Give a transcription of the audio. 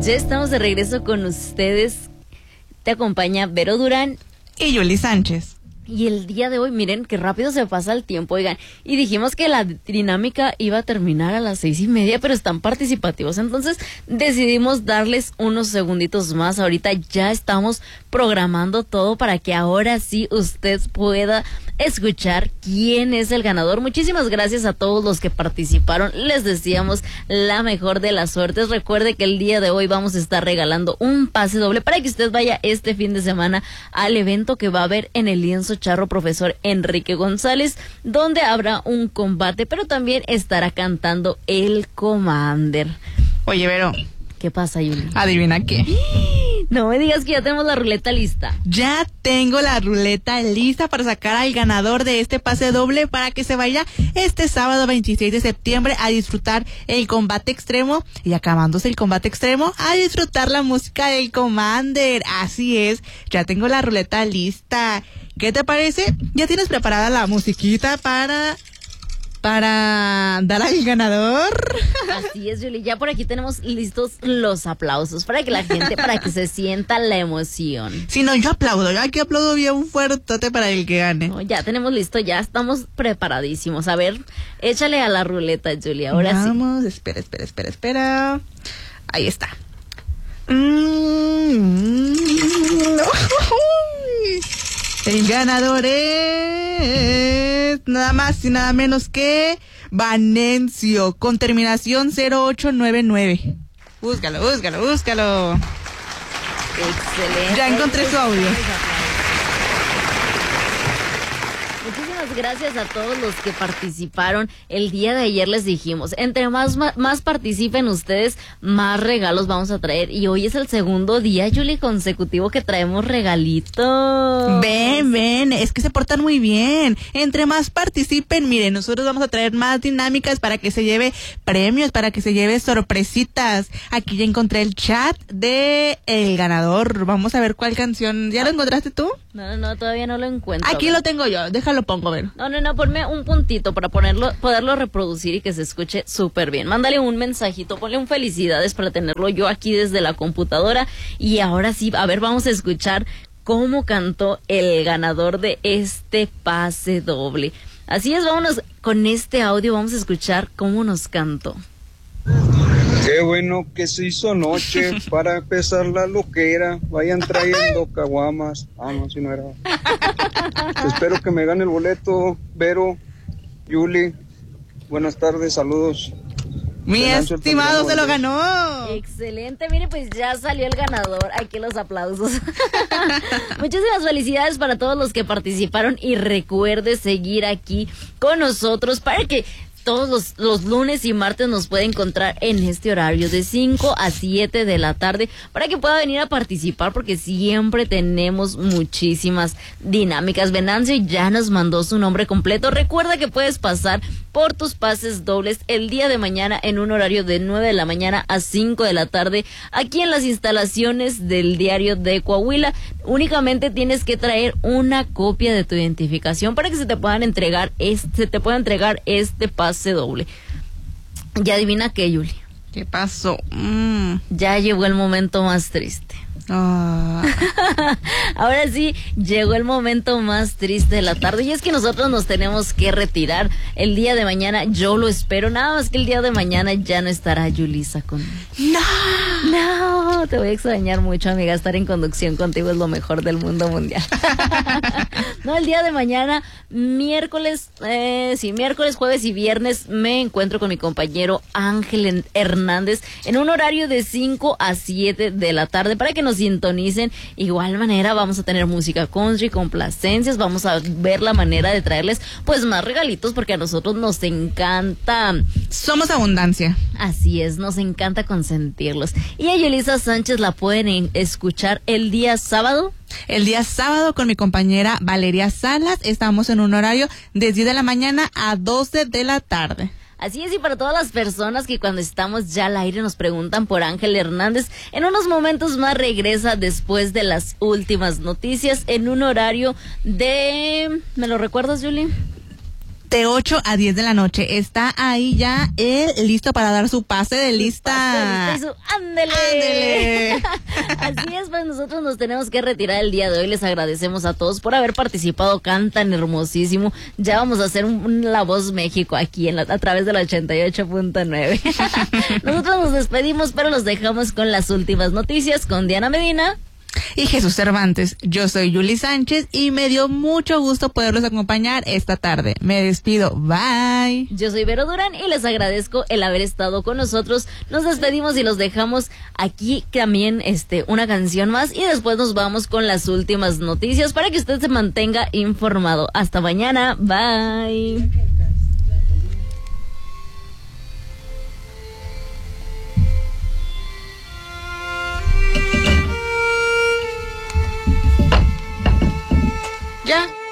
Ya estamos de regreso con ustedes. Te acompaña Vero Durán y Yuli Sánchez. Y el día de hoy, miren qué rápido se pasa el tiempo, oigan. Y dijimos que la dinámica iba a terminar a las 6:30, pero están participativos. Entonces decidimos darles unos segunditos más. Ahorita ya estamos programando todo para que ahora sí usted pueda escuchar quién es el ganador. Muchísimas gracias a todos los que participaron. Les deseamos la mejor de las suertes. Recuerde que el día de hoy vamos a estar regalando un pase doble para que usted vaya este fin de semana al evento que va a haber en el Lienzo Charro Profesor Enrique González, donde habrá un combate, pero también estará cantando el Commander. Oye, Vero. ¿Qué pasa, Yuli? ¿Adivina qué? No me digas que ya tenemos la ruleta lista. Ya tengo la ruleta lista para sacar al ganador de este pase doble para que se vaya este sábado 26 de septiembre a disfrutar el combate extremo y acabándose el combate extremo a disfrutar la música del Commander. Así es, ya tengo la ruleta lista. ¿Qué te parece? ¿Ya tienes preparada la musiquita para dar al ganador? Así es, Yuli. Ya por aquí tenemos listos los aplausos para que la gente, para que se sienta la emoción. Si no, yo aplaudo. Yo aquí aplaudo bien fuertote para el que gane. No, ya tenemos listo, ya estamos preparadísimos. A ver, échale a la ruleta, Yuli. Ahora Vamos, sí. Espera. Ahí está. El ganador es nada más y nada menos que Vanencio, con terminación 0899. Búscalo. Excelente. Ya encontré su audio. Muchísimas gracias a todos los que participaron. El día de ayer les dijimos, entre más participen ustedes, más regalos vamos a traer. Y hoy es el segundo día, Yuli, consecutivo que traemos regalitos. Ven, es que se portan muy bien. Entre más participen, miren, nosotros vamos a traer más dinámicas para que se lleve premios, para que se lleve sorpresitas. Aquí ya encontré el chat de el ganador. Vamos a ver cuál canción. ¿Ya lo encontraste tú? No, todavía no lo encuentro. Aquí lo tengo yo, déjalo pongo, a ver. No, ponme un puntito para poderlo reproducir y que se escuche súper bien. Mándale un mensajito, ponle un felicidades para tenerlo yo aquí desde la computadora. Y ahora sí, a ver, vamos a escuchar cómo cantó el ganador de este pase doble. Así es, vámonos con este audio, vamos a escuchar cómo nos cantó. Qué bueno que se hizo noche para empezar la loquera. Vayan trayendo caguamas. No, si no era. Espero que me gane el boleto, Vero, Yuli. Buenas tardes, saludos. Mi estimado se lo ganó. Excelente, mire, pues ya salió el ganador. Aquí los aplausos. Muchísimas felicidades para todos los que participaron y recuerde seguir aquí con nosotros para que todos los lunes y martes nos puede encontrar en este horario de 5 a 7 de la tarde para que pueda venir a participar porque siempre tenemos muchísimas dinámicas. Venancio ya nos mandó su nombre completo. Recuerda que puedes pasar por tus pases dobles el día de mañana en un horario de 9 de la mañana a 5 de la tarde aquí en las instalaciones del Diario de Coahuila. Únicamente tienes que traer una copia de tu identificación para que se te pueda entregar este pase doble. Y adivina qué, Yuli. ¿Qué pasó? Ya llegó el momento más triste. Ahora sí, llegó el momento más triste de la tarde y es que nosotros nos tenemos que retirar el día de mañana. Yo lo espero, nada más que el día de mañana ya no estará Yulisa conmigo. No, te voy a extrañar mucho, amiga. Estar en conducción contigo es lo mejor del mundo mundial. No, el día de mañana, miércoles, jueves y viernes me encuentro con mi compañero Ángel Hernández en un horario de 5 a 7 de la tarde para que nos sintonicen. Igual manera vamos a tener música country, complacencias, vamos a ver la manera de traerles pues más regalitos porque a nosotros nos encanta. Somos abundancia. Así es, nos encanta consentirlos. Y a Yulisa Sánchez la pueden escuchar el día sábado. El día sábado con mi compañera Valeria Salas estamos en un horario de 10 de la mañana a 12 de la tarde. Así es, y para todas las personas que cuando estamos ya al aire nos preguntan por Ángel Hernández, en unos momentos más regresa después de las últimas noticias en un horario de... ¿Me lo recuerdas, Yuli? de 8 a 10 de la noche. Está ahí ya él listo para dar su pase de lista. ¡Ándele! Así es, pues nosotros nos tenemos que retirar el día de hoy. Les agradecemos a todos por haber participado. Cantan hermosísimo. Ya vamos a hacer La Voz México aquí a través de la 88.9. Nosotros nos despedimos, pero los dejamos con las últimas noticias con Diana Medina y Jesús Cervantes. Yo soy Yuli Sánchez y me dio mucho gusto poderlos acompañar esta tarde. Me despido. Bye. Yo soy Vero Durán y les agradezco el haber estado con nosotros. Nos despedimos y los dejamos aquí también una canción más y después nos vamos con las últimas noticias para que usted se mantenga informado. Hasta mañana. Bye. Ya.